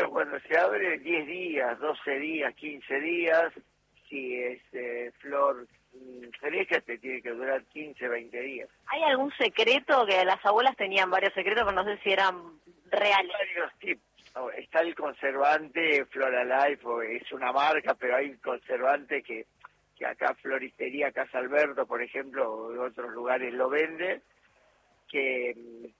marillo cuando se abre 10 días, 12 días, 15 días. Si es flor fresca te tiene que durar 15, 20 días. ¿Hay algún secreto? Que las abuelas tenían varios secretos, pero no sé si eran reales. Varios tipos. Está el conservante Floralife, es una marca, pero hay conservante que acá Floristería Casa Alberto, por ejemplo, o en otros lugares lo vende, que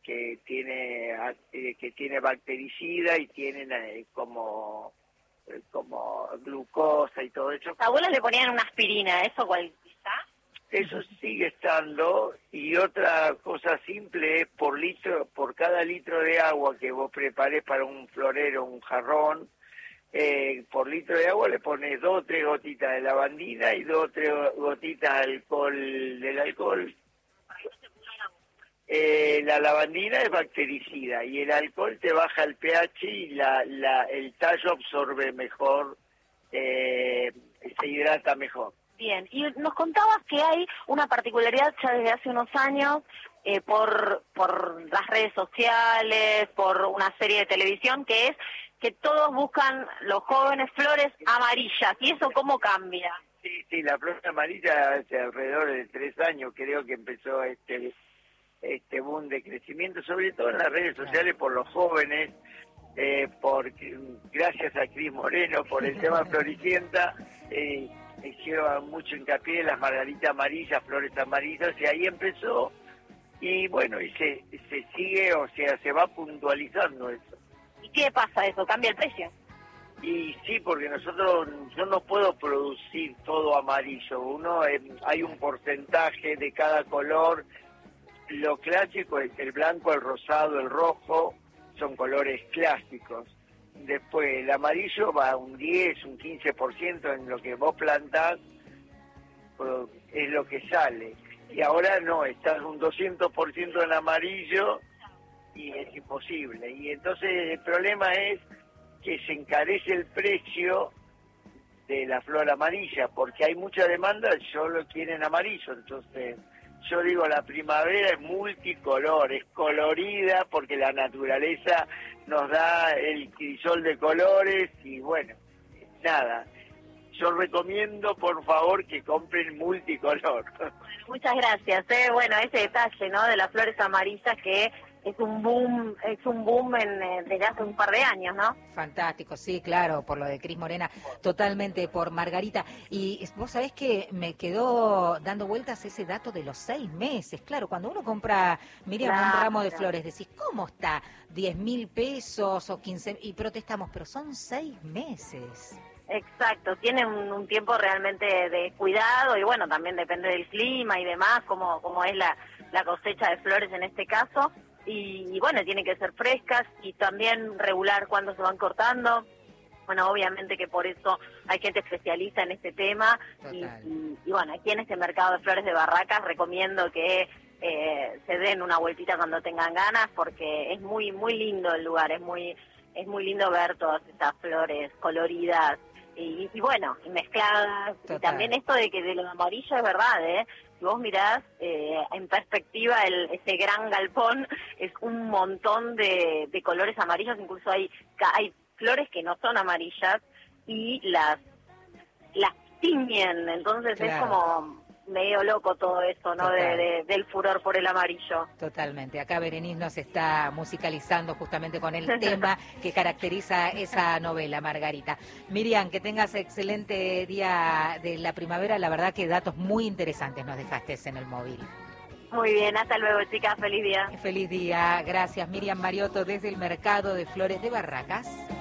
tiene bactericida y tienen como glucosa y todo eso. Las abuelas le ponían una aspirina, ¿eso cuál está? Eso sigue estando, y otra cosa simple es por cada litro de agua que vos prepares para un florero, un jarrón, por litro de agua le pones 2 o 3 gotitas de lavandina y 2 o 3 gotitas del alcohol. La lavandina es bactericida y el alcohol te baja el pH y el tallo absorbe mejor, se hidrata mejor. Bien, y nos contabas que hay una particularidad ya desde hace unos años, por las redes sociales, por una serie de televisión, que es que todos buscan, los jóvenes, flores amarillas. ¿Y eso cómo cambia? Sí, la flor amarilla hace alrededor de 3 años creo que empezó este boom de crecimiento, sobre todo en las redes sociales por los jóvenes, porque gracias a Cris Moreno por el tema Floricienta, hicieron mucho hincapié en las margaritas amarillas, flores amarillas, y ahí empezó, y bueno, y se sigue, o sea, se va puntualizando eso. ¿Y qué pasa eso? ¿Cambia el precio? Y sí, porque yo no puedo producir todo amarillo, hay un porcentaje de cada color. Lo clásico es el blanco, el rosado, el rojo, son colores clásicos. Después el amarillo va un 10, un 15% en lo que vos plantás, es lo que sale. Y ahora no, estás un 200% en amarillo y es imposible. Y entonces el problema es que se encarece el precio de la flor amarilla, porque hay mucha demanda, solo quieren amarillo, entonces... Yo digo, la primavera es multicolor, es colorida porque la naturaleza nos da el crisol de colores y bueno, nada. Yo recomiendo, por favor, que compren multicolor. Muchas gracias. Bueno, ese detalle, ¿no?, de las flores amarillas que es un boom desde hace un par de años, ¿no? Fantástico, sí, claro, por lo de Cris Morena, totalmente por Margarita. Y vos sabés que me quedó dando vueltas ese dato de los 6 meses. Claro, cuando uno compra, Miriam, un ramo de flores, decís, ¿cómo está? 10.000 pesos o 15, y protestamos, pero son 6 meses. Exacto, tiene un tiempo realmente de cuidado y bueno, también depende del clima y demás, como es la cosecha de flores en este caso. Y bueno, tienen que ser frescas y también regular cuándo se van cortando. Bueno, obviamente que por eso hay gente especialista en este tema y bueno, aquí en este mercado de flores de Barracas recomiendo que se den una vueltita cuando tengan ganas porque es muy lindo el lugar, es muy lindo ver todas estas flores coloridas y bueno, y mezcladas. Y también esto de que de lo amarillo es verdad, si vos mirás en perspectiva ese gran galpón, es un montón de colores amarillos, incluso hay flores que no son amarillas y las tiñen, entonces es como medio loco todo eso, ¿no? Del furor por el amarillo. Totalmente. Acá Berenice nos está musicalizando justamente con el tema que caracteriza esa novela, Margarita. Miriam, que tengas excelente día de la primavera. La verdad que datos muy interesantes nos dejaste en el móvil. Muy bien, hasta luego, chicas. Feliz día. Feliz día. Gracias, Miriam Mariotto, desde el Mercado de Flores de Barracas.